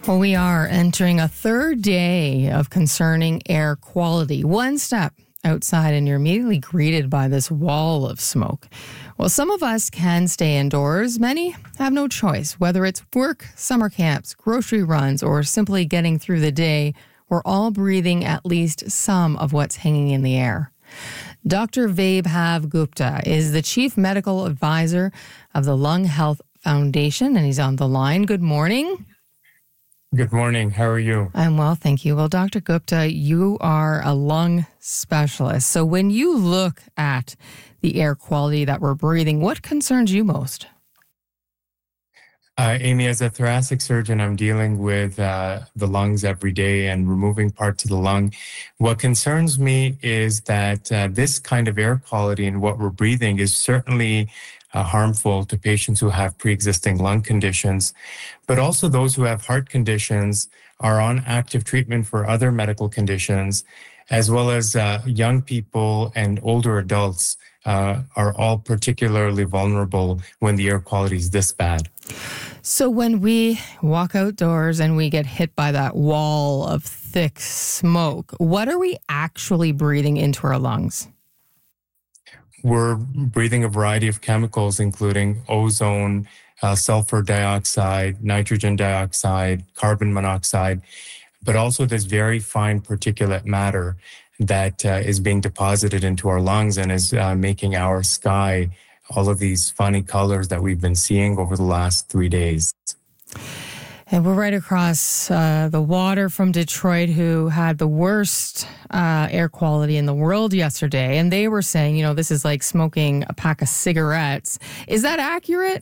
Well, we are entering a third day of concerning air quality. One step outside and you're immediately greeted by this wall of smoke. Well, some of us can stay indoors. Many have no choice. Whether it's work, summer camps, grocery runs, or simply getting through the day, we're all breathing at least some of what's hanging in the air. Dr. Vaibhav Gupta is the Chief Medical Advisor of the Lung Health Foundation, and he's on the line. Good morning. Good morning. How are you? I'm well, thank you. Well, Dr. Gupta, you are a lung specialist. So when you look at the air quality that we're breathing, what concerns you most? Amy, as a thoracic surgeon, I'm dealing with the lungs every day and removing parts of the lung. What concerns me is that this kind of air quality and what we're breathing is certainly harmful to patients who have pre-existing lung conditions, but also those who have heart conditions, are on active treatment for other medical conditions, as well as young people and older adults are all particularly vulnerable when the air quality is this bad. So when we walk outdoors and we get hit by that wall of thick smoke, what are we actually breathing into our lungs? We're breathing a variety of chemicals, including ozone, sulfur dioxide, nitrogen dioxide, carbon monoxide, but also this very fine particulate matter that is being deposited into our lungs and is making our sky all of these funny colors that we've been seeing over the last 3 days. And we're right across the water from Detroit, who had the worst air quality in the world yesterday. And they were saying, this is like smoking a pack of cigarettes. Is that accurate?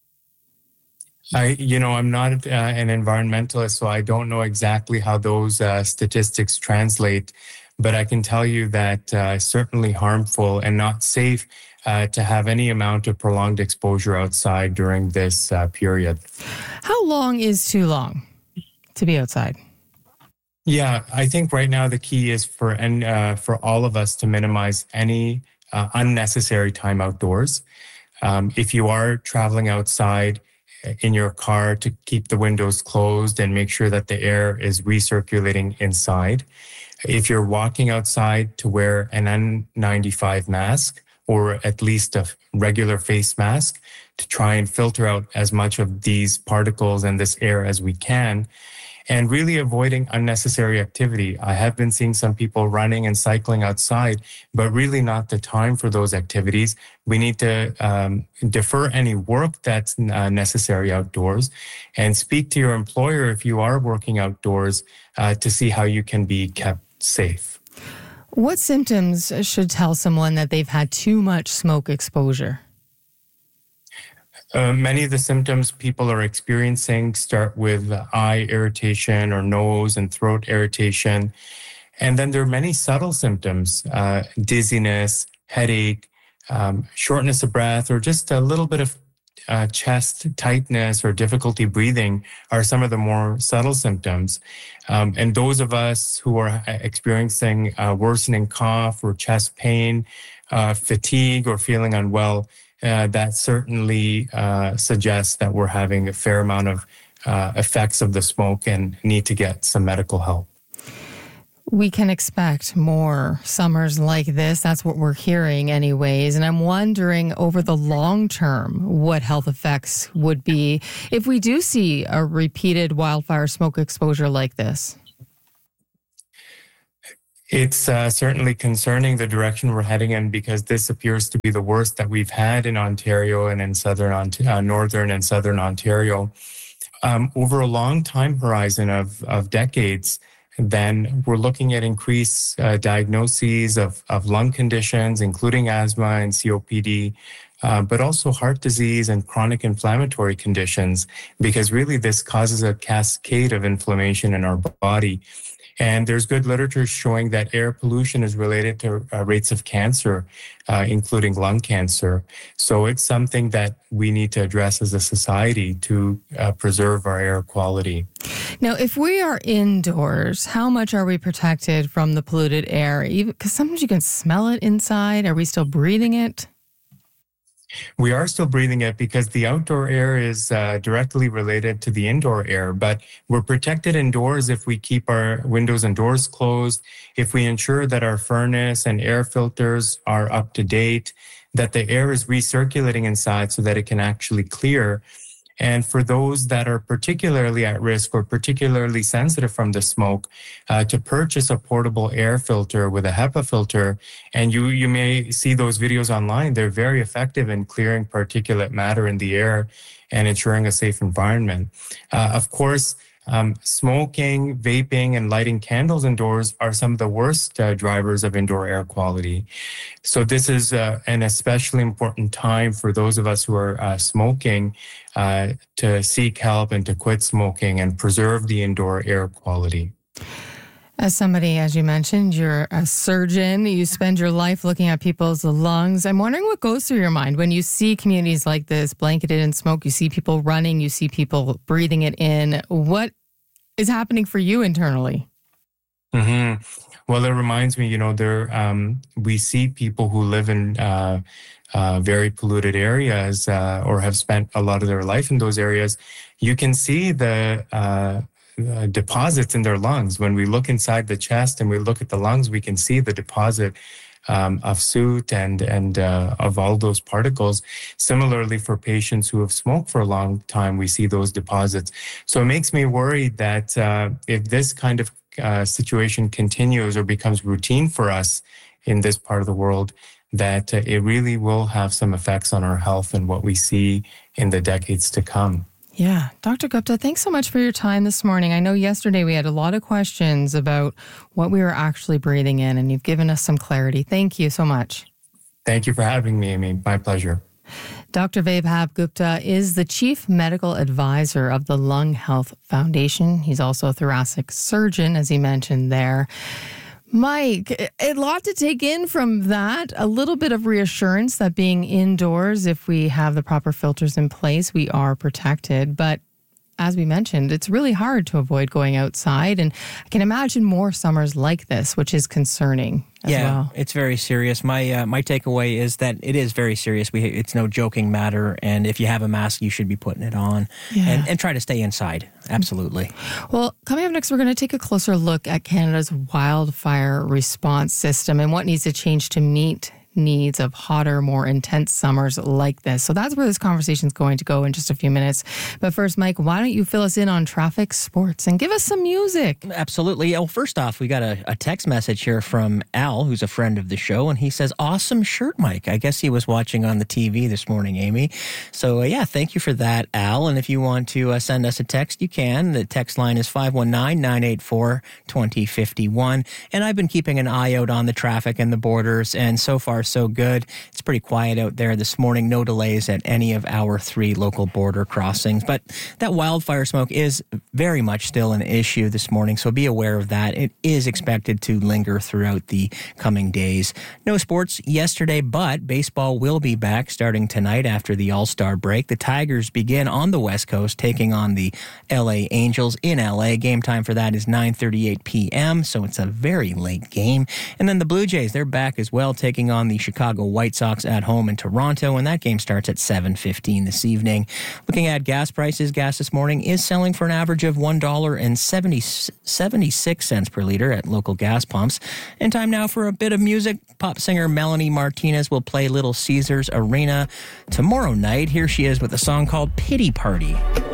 I'm not an environmentalist, so I don't know exactly how those statistics translate. But I can tell you that it's certainly harmful and not safe to have any amount of prolonged exposure outside during this period. How long is too long to be outside? Yeah, I think right now the key is for all of us to minimize any unnecessary time outdoors. If you are traveling outside in your car, to keep the windows closed and make sure that the air is recirculating inside. If you're walking outside, to wear an N95 mask or at least a regular face mask to try and filter out as much of these particles and this air as we can, and really avoiding unnecessary activity. I have been seeing some people running and cycling outside, but really not the time for those activities. We need to defer any work that's necessary outdoors and speak to your employer if you are working outdoors to see how you can be kept safe. What symptoms should tell someone that they've had too much smoke exposure? Many of the symptoms people are experiencing start with eye irritation or nose and throat irritation. And then there are many subtle symptoms, dizziness, headache, shortness of breath, or just a little bit of chest tightness or difficulty breathing are some of the more subtle symptoms. And those of us who are experiencing worsening cough or chest pain, fatigue or feeling unwell, that certainly suggests that we're having a fair amount of effects of the smoke and need to get some medical help. We can expect more summers like this. That's what we're hearing anyways. And I'm wondering over the long term what health effects would be if we do see a repeated wildfire smoke exposure like this. It's certainly concerning the direction we're heading in, because this appears to be the worst that we've had in Ontario and in northern and southern Ontario. Over a long time horizon of decades, then we're looking at increased diagnoses of lung conditions, including asthma and COPD, but also heart disease and chronic inflammatory conditions, because really this causes a cascade of inflammation in our body. And there's good literature showing that air pollution is related to rates of cancer, including lung cancer. So it's something that we need to address as a society to preserve our air quality. Now, if we are indoors, how much are we protected from the polluted air? Because sometimes you can smell it inside. Are we still breathing it? We are still breathing it because the outdoor air is directly related to the indoor air, but we're protected indoors if we keep our windows and doors closed, if we ensure that our furnace and air filters are up to date, that the air is recirculating inside so that it can actually clear. And for those that are particularly at risk or particularly sensitive from the smoke, to purchase a portable air filter with a HEPA filter, and you may see those videos online, they're very effective in clearing particulate matter in the air and ensuring a safe environment. Of course, smoking, vaping, and lighting candles indoors are some of the worst drivers of indoor air quality. So this is an especially important time for those of us who are smoking to seek help and to quit smoking and preserve the indoor air quality. As somebody, as you mentioned, you're a surgeon, you spend your life looking at people's lungs. I'm wondering what goes through your mind when you see communities like this blanketed in smoke, you see people running, you see people breathing it in. What is happening for you internally? Mm-hmm. Well, it reminds me, we see people who live in very polluted areas or have spent a lot of their life in those areas. You can see the deposits in their lungs. When we look inside the chest and we look at the lungs, we can see the deposit of soot and of all those particles. Similarly, for patients who have smoked for a long time, we see those deposits. So it makes me worried that if this kind of situation continues or becomes routine for us in this part of the world, that it really will have some effects on our health and what we see in the decades to come. Yeah. Dr. Gupta, thanks so much for your time this morning. I know yesterday we had a lot of questions about what we were actually breathing in, and you've given us some clarity. Thank you so much. Thank you for having me, Amy. My pleasure. Dr. Vaibhav Gupta is the Chief Medical Advisor of the Lung Health Foundation. He's also a thoracic surgeon, as he mentioned there. Mike, a lot to take in from that. A little bit of reassurance that being indoors, if we have the proper filters in place, we are protected. But as we mentioned, it's really hard to avoid going outside. And I can imagine more summers like this, which is concerning as well. It's very serious. My takeaway is that it is very serious. It's no joking matter. And if you have a mask, you should be putting it on and try to stay inside. Absolutely. Well, coming up next, we're going to take a closer look at Canada's wildfire response system and what needs to change to meet needs of hotter, more intense summers like this. So that's where this conversation is going to go in just a few minutes. But first, Mike, why don't you fill us in on traffic, sports, and give us some music? Absolutely. Well, first off, we got a text message here from Al, who's a friend of the show, and he says, awesome shirt, Mike. I guess he was watching on the TV this morning, Amy. So, thank you for that, Al. And if you want to send us a text, you can. The text line is 519-984-2051. And I've been keeping an eye out on the traffic and the borders, and so far, so good. It's pretty quiet out there this morning. No delays at any of our 3 local border crossings. But that wildfire smoke is very much still an issue this morning, so be aware of that. It is expected to linger throughout the coming days. No sports yesterday, but baseball will be back starting tonight after the All-Star break. The Tigers begin on the West Coast, taking on the LA Angels in LA. Game time for that is 9:38 p.m., so it's a very late game. And then the Blue Jays, they're back as well, taking on the Chicago White Sox at home in Toronto, and that game starts at 7:15 this evening. Looking at gas prices, gas this morning is selling for an average of $1.76 per liter at local gas pumps. And time now for a bit of music. Pop singer Melanie Martinez will play Little Caesars Arena tomorrow night. Here she is with a song called Pity Party.